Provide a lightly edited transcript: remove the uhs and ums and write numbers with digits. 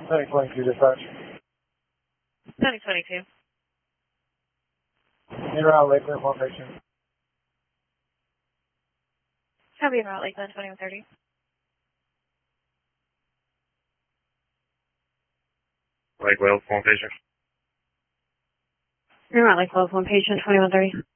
2022 dispatch. 2022. En route Lakeland formation. Copy en route Lakeland 2130. Lake Wales, one patient. En route Lake Wales, one patient 2130.